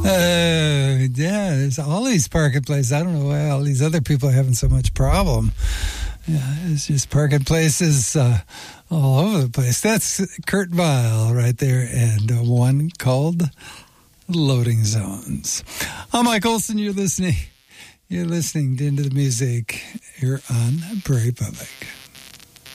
Yeah, there's all these parking places. I don't know why all these other people are having so much problem. Yeah, it's just parking places all over the place. That's Kurt Vile right there, and one called Loading Zones. I'm Mike Olson. You're listening to Into the Music here on Prairie Public.